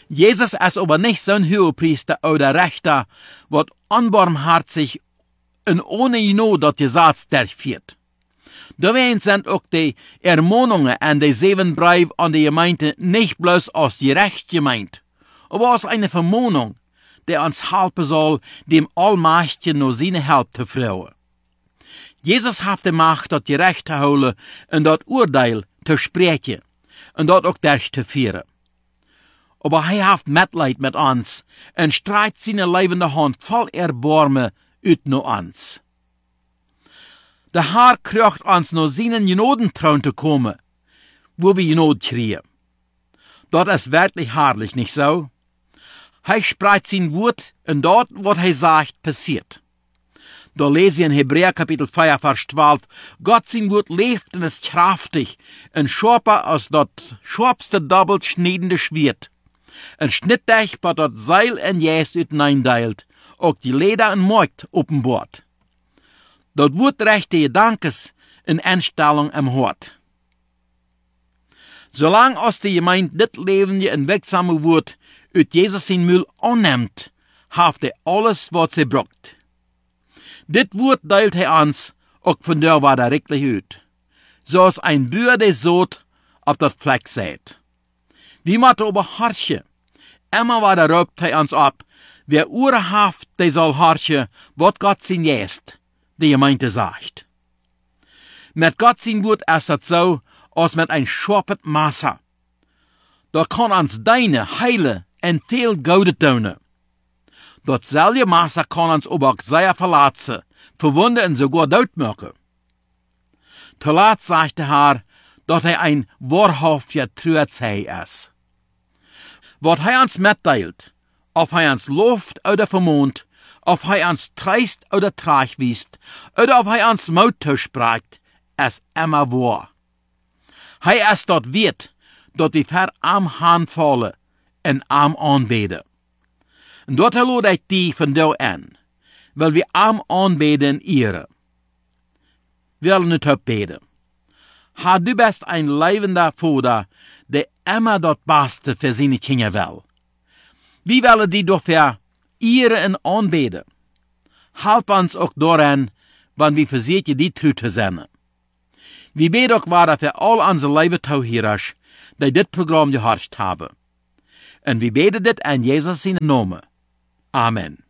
Jesus ist aber nicht so ein Hohepriester oder Richter, wat unbarmherzig und ohne Not dat Gesetz durchführt. Daarbij sind auch die Ermahnungen an die 7 Briefe an die Gemeinde nicht bloß aus die Recht gemeint, aber als eine Vermahnung, die uns helfen soll, dem Allmächtigen nur seine Hilfe zu vertrauen. Jesus hat die Macht, das Recht zu holen und das Urteil zu sprechen und das auch durchzuführen. Aber er hat Mitleid mit uns und streckt seine lebende Hand voll Erbarmen uit naar uns. Der Herr kriegt uns nur seinen Genodentrauen zu kommen, wo wir Genod kriegen. Das ist wirklich herrlich, nicht so? Er spricht sein Wort und dort, was er sagt, passiert. Da lese ich in Hebräer Kapitel 4, Vers 12, Gott sein Wort lebt und ist kraftig und scharfer als das scharfste doppelt schneidende Schwert. Und schnittig, bei das Seil und Jäst uteindeilt, auch die Leder und Markt offenbart. Dat Wort rechte Gedankes in Einstellung am Hort. Solange aus der Gemeinde dit levende und wirksame Wort uit Jesus sein Müll annimmt, haft er alles, was sie braucht. Dit Wort teilt er uns, auch von der war er wirklich uit. So als ein Bür der Sod auf das Fleck sät. Die matte aber harche. Immer war der raubt er uns ab. Wer urhaft, der soll harche, wat Gott sein jest, die Gemeinde sagt. Mit Gott sein Wort ist es so, als mit ein scharpet Messer. Da kann uns deine heile und viel Gute tun. Das selbe Messer kann uns aber auch sehr verletzen, verwunden und sogar doodmachen. Zuletzt sagt der Herr, dass er ein wahrhaftiger Trüerzei ist. Was er uns mitteilt, ob er uns loft oder vermont, ob er uns treist oder trag wiest, oder ob er uns Mut zuspricht, ist immer wahr. Er ist dort wert, dass die ver am Hand fallen und am anbeten. Und dort lade ich die von da an, weil wir am anbeten ehren. Wir wollen nicht beten. Herr, du bist ein lebender Vater, der immer das Beste für seine Kinder will. Wir wollen die dafür ehren und anbeten. Help uns auch daran, wenn wir versuchen, die True zu sein. Wir beten auch weiter für all unsere liebe Zuhörer, die das Programm gehört haben. Und wir beten das in Jesus seinen Namen. Amen.